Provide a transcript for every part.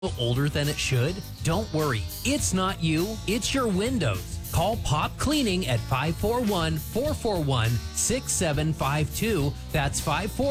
older than it should? Don't worry, it's not you, it's your windows. Call Pop Cleaning at 541-441-6752. That's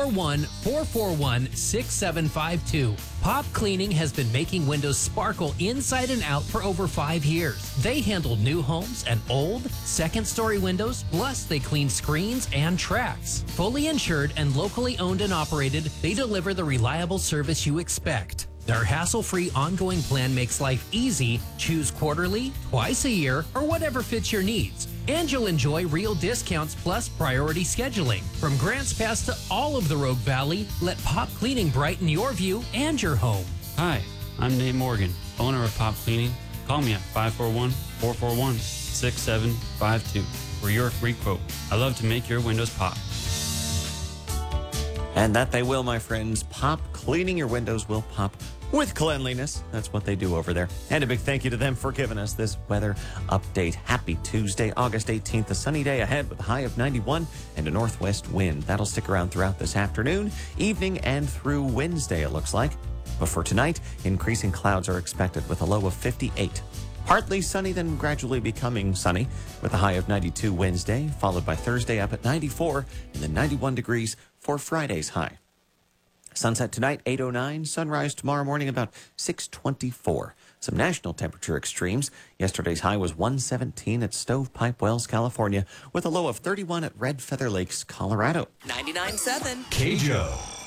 541-441-6752. Pop Cleaning has been making windows sparkle inside and out for over 5 years. They handle new homes and old, second-story windows, plus they clean screens and tracks. Fully insured and locally owned and operated, they deliver the reliable service you expect. Their hassle-free ongoing plan makes life easy. Choose quarterly, twice a year, or whatever fits your needs. And you'll enjoy real discounts plus priority scheduling. From Grants Pass to all of the Rogue Valley, let Pop Cleaning brighten your view and your home. Hi, I'm Nate Morgan, owner of Pop Cleaning. Call me at 541-441-6752 for your free quote. I love to make your windows pop. And that they will, my friends. Pop Cleaning, your windows will pop with cleanliness. That's what they do over there. And a big thank you to them for giving us this weather update. Happy Tuesday, August 18th. A sunny day ahead with a high of 91 and a northwest wind. That'll stick around throughout this afternoon, evening, and through Wednesday, it looks like. But for tonight, increasing clouds are expected with a low of 58. Partly sunny, then gradually becoming sunny with a high of 92 Wednesday, followed by Thursday up at 94 and then 91 degrees for Friday's high. Sunset tonight, 8:09. Sunrise tomorrow morning about 6:24. Some national temperature extremes. Yesterday's high was 117 at Stovepipe Wells, California, with a low of 31 at Red Feather Lakes, Colorado. 99.7 KJO.